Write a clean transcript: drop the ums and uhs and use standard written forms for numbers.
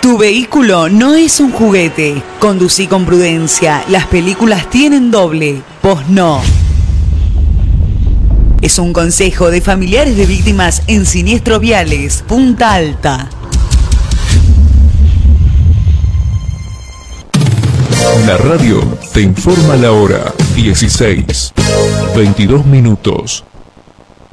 Tu vehículo no es un juguete. Conducí con prudencia. Las películas tienen doble. Vos no. Es un consejo de familiares de víctimas en siniestros viales. Punta Alta. La radio te informa la hora. 16:22.